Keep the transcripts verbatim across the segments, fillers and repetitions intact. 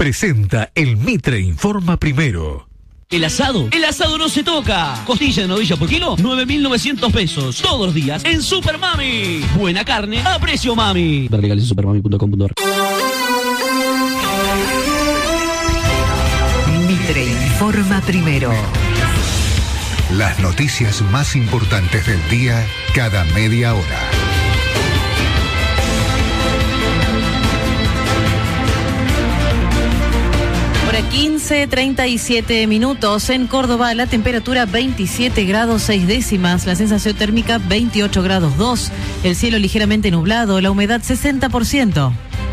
presenta el Mitre Informa Primero. El asado, el asado no se toca. Costilla de novilla por kilo, nueve mil novecientos pesos. Todos los días en Super Mami. Buena carne a precio mami. Ver legales en supermami punto com punto a r. Mitre Informa Primero. Las noticias más importantes del día cada media hora. quince, treinta y siete minutos. En Córdoba la temperatura veintisiete grados seis décimas, la sensación térmica veintiocho grados dos, el cielo ligeramente nublado, la humedad sesenta por ciento.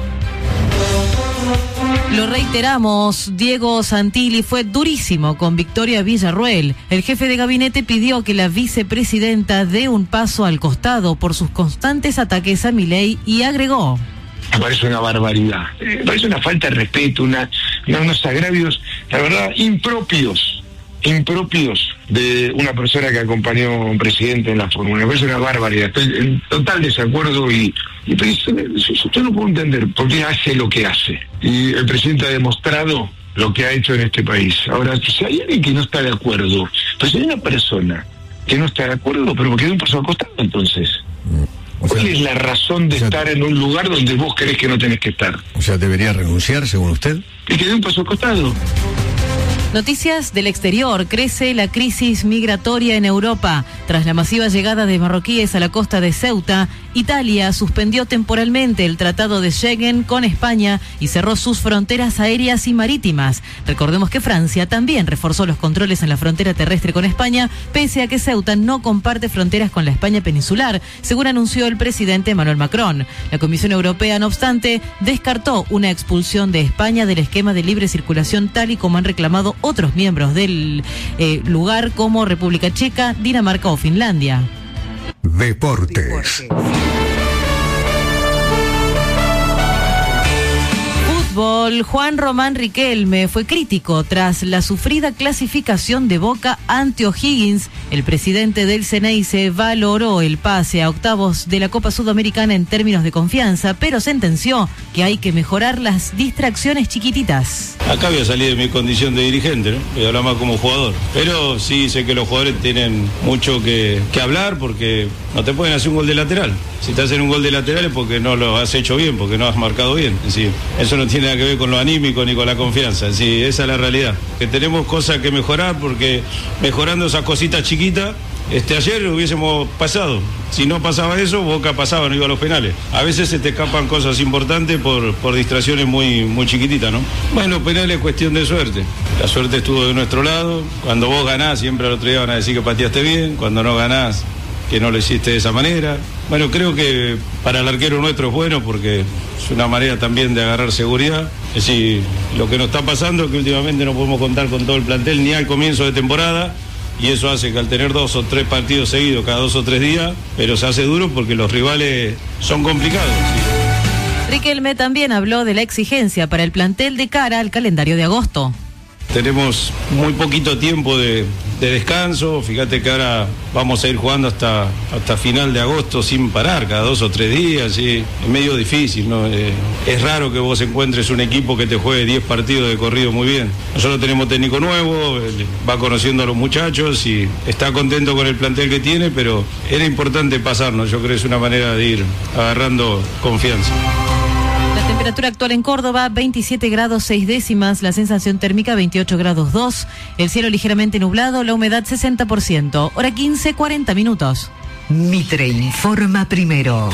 Lo reiteramos, Diego Santilli fue durísimo con Victoria Villarruel. El jefe de gabinete pidió que la vicepresidenta dé un paso al costado por sus constantes ataques a Milei y agregó: me parece una barbaridad, me parece una falta de respeto, una, unos agravios, la verdad, impropios, impropios de una persona que acompañó a un presidente en la fórmula. Me parece una barbaridad, estoy en total desacuerdo y, y yo no puedo entender por qué hace lo que hace. Y el presidente ha demostrado lo que ha hecho en este país. Ahora, si hay alguien que no está de acuerdo, pues si hay una persona que no está de acuerdo, pero porque de un paso al costado, entonces... ¿Cuál es la razón de o sea, estar en un lugar donde vos crees que no tenés que estar? O sea, ¿debería renunciar, según usted? Y que dé un paso al costado. Noticias del exterior. Crece la crisis migratoria en Europa. Tras la masiva llegada de marroquíes a la costa de Ceuta, Italia suspendió temporalmente el Tratado de Schengen con España y cerró sus fronteras aéreas y marítimas. Recordemos que Francia también reforzó los controles en la frontera terrestre con España, pese a que Ceuta no comparte fronteras con la España peninsular, según anunció el presidente Emmanuel Macron. La Comisión Europea, no obstante, descartó una expulsión de España del esquema de libre circulación, tal y como han reclamado otros miembros del eh, lugar como República Checa, Dinamarca o Finlandia. Deportes. Fútbol. Juan Román Riquelme fue crítico tras la sufrida clasificación de Boca ante O'Higgins. El presidente del Ceneice valoró el pase a octavos de la Copa Sudamericana en términos de confianza, pero sentenció que hay que mejorar las distracciones chiquititas. Acá voy a salir de mi condición de dirigente, ¿no? Voy a hablar más como jugador. Pero sí sé que los jugadores tienen mucho que, que hablar porque no te pueden hacer un gol de lateral. Si te hacen un gol de lateral es porque no lo has hecho bien, porque no has marcado bien. Sí, eso no tiene nada que ver con lo anímico ni con la confianza. Sí, esa es la realidad. Que tenemos cosas que mejorar porque mejorando esas cositas chiquitas, este, ayer hubiésemos pasado. Si no pasaba eso, Boca pasaba, no iba a los penales. A veces se te escapan cosas importantes por, por distracciones muy, muy chiquititas, ¿no? Bueno, penales es cuestión de suerte. La suerte estuvo de nuestro lado. Cuando vos ganás, siempre al otro día van a decir que pateaste bien. Cuando no ganás, que no lo hiciste de esa manera. Bueno, creo que para el arquero nuestro es bueno porque es una manera también de agarrar seguridad. Es decir, lo que nos está pasando es que últimamente no podemos contar con todo el plantel ni al comienzo de temporada y eso hace que al tener dos o tres partidos seguidos cada dos o tres días, pero se hace duro porque los rivales son complicados. ¿Sí? Riquelme también habló de la exigencia para el plantel de cara al calendario de agosto. Tenemos muy poquito tiempo de, de descanso, fíjate que ahora vamos a ir jugando hasta, hasta final de agosto sin parar, cada dos o tres días, ¿sí? Es medio difícil, ¿no? Eh, es raro que vos encuentres un equipo que te juegue diez partidos de corrido muy bien. Nosotros tenemos técnico nuevo, va conociendo a los muchachos y está contento con el plantel que tiene, pero era importante pasarnos, yo creo que es una manera de ir agarrando confianza. La temperatura actual en Córdoba, veintisiete grados seis décimas, la sensación térmica veintiocho grados dos, el cielo ligeramente nublado, la humedad sesenta por ciento. Hora quince, cuarenta minutos. Mitre Informa Primero.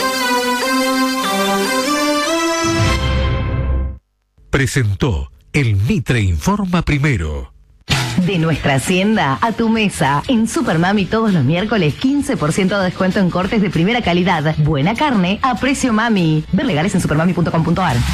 Presentó el Mitre Informa Primero. De nuestra hacienda a tu mesa. En Supermami todos los miércoles quince por ciento de descuento en cortes de primera calidad. Buena carne a precio mami. Ver legales en supermami punto com punto a r.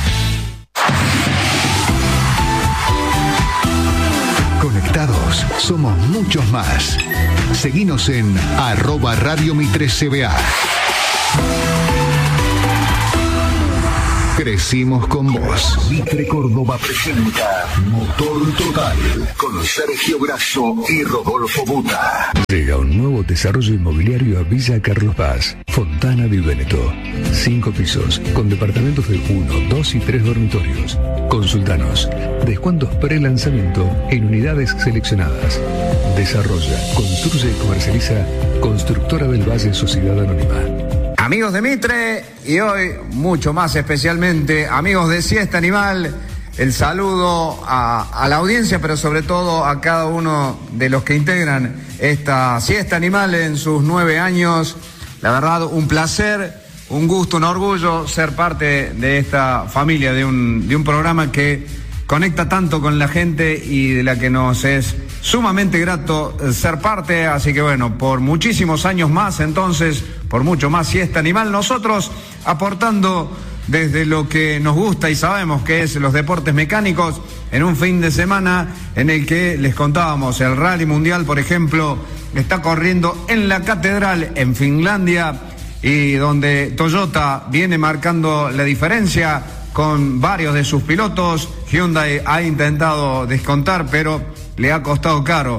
Conectados somos muchos más. Seguinos en arroba Radio Mitre C B A. Crecimos con vos. Mitre Córdoba presenta Motor Total con Sergio Grasso y Rodolfo Buta. Llega un nuevo desarrollo inmobiliario a Villa Carlos Paz, Fontana di Veneto. Cinco pisos, con departamentos de uno, dos y tres dormitorios. Consultanos. Descuentos pre-lanzamiento en unidades seleccionadas. Desarrolla, construye y comercializa Constructora del Valle Sociedad Anónima. Amigos de Mitre, y hoy mucho más especialmente amigos de Siesta Animal, el saludo a, a la audiencia, pero sobre todo a cada uno de los que integran esta Siesta Animal en sus nueve años. La verdad, un placer, un gusto, un orgullo ser parte de esta familia, de un, de un programa que conecta tanto con la gente y de la que nos es sumamente grato ser parte. Así que bueno, por muchísimos años más, entonces, por mucho más Siesta Animal, nosotros aportando desde lo que nos gusta y sabemos que es los deportes mecánicos, en un fin de semana en el que les contábamos, el Rally Mundial, por ejemplo, está corriendo en la Catedral, en Finlandia, y donde Toyota viene marcando la diferencia con varios de sus pilotos. Hyundai ha intentado descontar, pero le ha costado caro.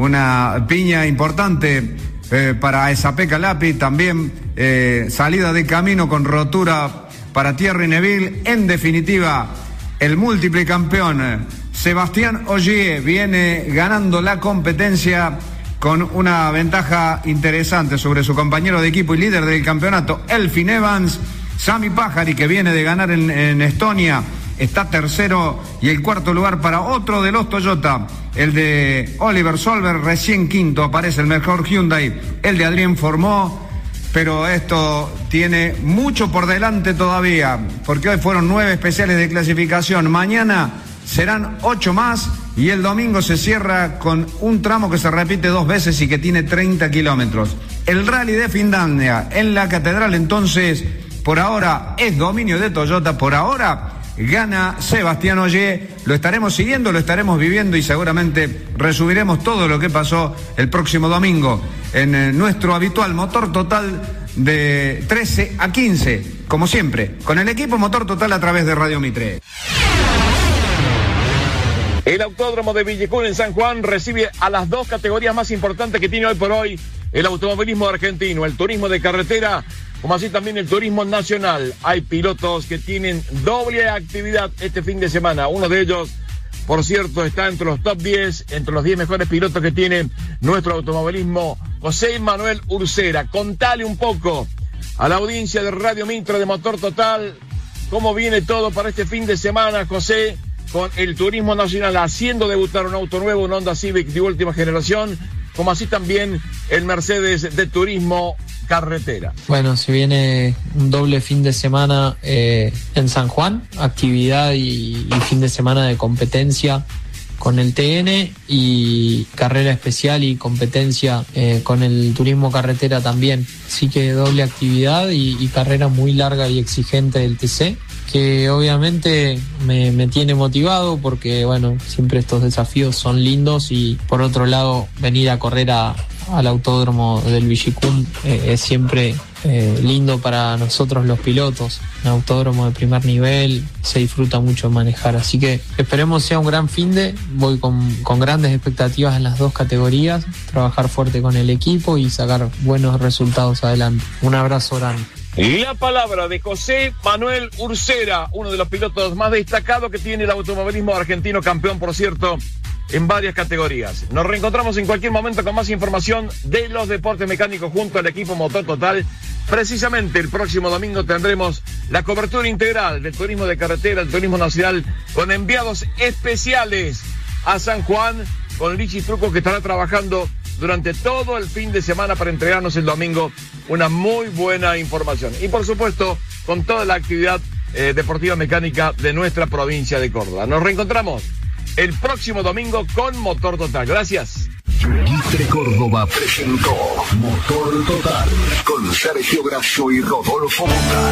Una piña importante eh, para Esa-Pekka Lappi, también eh, salida de camino con rotura para Thierry Neuville. En definitiva, el múltiple campeón Sebastián Ogier viene ganando la competencia con una ventaja interesante sobre su compañero de equipo y líder del campeonato, Elfyn Evans. Sami Pajari, que viene de ganar en, en Estonia, está tercero, y el cuarto lugar para otro de los Toyota, el de Oliver Solberg, recién quinto, aparece el mejor Hyundai, el de Adrien Fourmaux. Pero esto tiene mucho por delante todavía, porque hoy fueron nueve especiales de clasificación, mañana serán ocho más, y el domingo se cierra con un tramo que se repite dos veces y que tiene treinta kilómetros. El Rally de Finlandia en la Catedral, entonces, por ahora es dominio de Toyota, por ahora gana Sebastián Ogier. Lo estaremos siguiendo, lo estaremos viviendo y seguramente resumiremos todo lo que pasó el próximo domingo en eh, nuestro habitual Motor Total de trece a quince, como siempre, con el equipo Motor Total a través de Radio Mitre. El Autódromo de Villicún en San Juan recibe a las dos categorías más importantes que tiene hoy por hoy el automovilismo argentino, el turismo de carretera, como así también el turismo nacional. Hay pilotos que tienen doble actividad este fin de semana. Uno de ellos, por cierto, está entre los top diez, entre los diez mejores pilotos que tiene nuestro automovilismo, José Manuel Ursera. Contale un poco a la audiencia de Radio Mitre de Motor Total cómo viene todo para este fin de semana, José, con el turismo nacional haciendo debutar un auto nuevo, un Honda Civic de última generación, como así también el Mercedes de turismo carretera. Bueno, se viene un doble fin de semana eh, en San Juan, actividad y, y fin de semana de competencia con el T N y carrera especial y competencia eh, con el turismo carretera también. Así que doble actividad y, y carrera muy larga y exigente del T C, que obviamente me, me tiene motivado porque, bueno, siempre estos desafíos son lindos, y por otro lado, venir a correr a, al autódromo del Villicún eh, es siempre eh, lindo para nosotros los pilotos. Un autódromo de primer nivel, se disfruta mucho manejar, así que esperemos sea un gran finde. Voy con, con grandes expectativas en las dos categorías, trabajar fuerte con el equipo y sacar buenos resultados adelante. Un abrazo grande. La palabra de José Manuel Ursera, uno de los pilotos más destacados que tiene el automovilismo argentino, campeón, por cierto, en varias categorías. Nos reencontramos en cualquier momento con más información de los deportes mecánicos junto al equipo Motor Total. Precisamente el próximo domingo tendremos la cobertura integral del turismo de carretera, el turismo nacional, con enviados especiales a San Juan, con Lichi Truco, que estará trabajando durante todo el fin de semana para entregarnos el domingo una muy buena información. Y por supuesto, con toda la actividad eh, deportiva mecánica de nuestra provincia de Córdoba. Nos reencontramos el próximo domingo con Motor Total. Gracias. Mitre Córdoba presentó Motor Total con Sergio Grasso y Rodolfo Buta.